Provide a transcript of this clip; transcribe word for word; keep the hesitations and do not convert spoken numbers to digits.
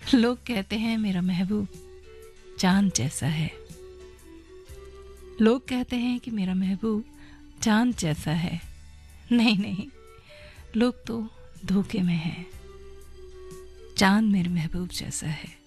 लोग कहते हैं मेरा महबूब चांद जैसा है। लोग कहते हैं कि मेरा महबूब चांद जैसा है। नहीं नहीं, लोग तो धोखे में हैं। चांद मेरे महबूब जैसा है।